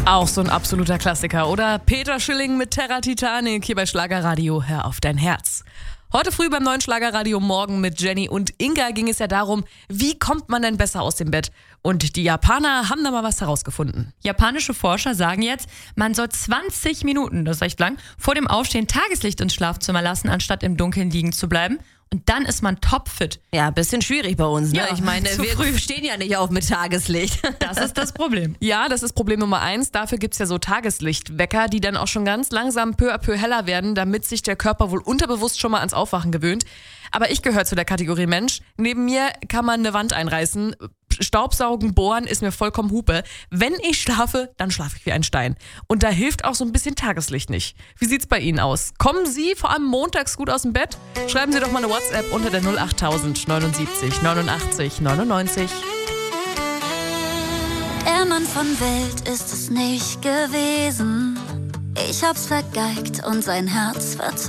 Auch so ein absoluter Klassiker, oder? Peter Schilling mit Terra Titanic hier bei Schlagerradio. Hör auf dein Herz. Heute früh beim neuen Schlagerradio Morgen mit Jenny und Inga ging es ja darum, wie kommt man denn besser aus dem Bett? Und die Japaner haben da mal was herausgefunden. Japanische Forscher sagen jetzt, man soll 20 Minuten, das ist recht lang, vor dem Aufstehen Tageslicht ins Schlafzimmer lassen, anstatt im Dunkeln liegen zu bleiben. Und dann ist man topfit. Ja, ein bisschen schwierig bei uns, ne? Ja, Ich meine, wir stehen ja nicht auf mit Tageslicht. Das ist das Problem. Ja, das ist Problem Nummer 1. Dafür gibt's ja so Tageslichtwecker, die dann auch schon ganz langsam peu à peu heller werden, damit sich der Körper wohl unterbewusst schon mal ans Aufwachen gewöhnt. Aber ich gehöre zu der Kategorie Mensch. Neben mir kann man eine Wand einreißen. Staubsaugen, bohren ist mir vollkommen Hupe. Wenn ich schlafe, dann schlafe ich wie ein Stein. Und da hilft auch so ein bisschen Tageslicht nicht. Wie sieht's bei Ihnen aus? Kommen Sie vor allem montags gut aus dem Bett? Schreiben Sie doch mal eine WhatsApp unter der 08000 79 89 99. Der Mann von Welt ist es nicht gewesen. Ich hab's vergeigt und sein Herz verzogen.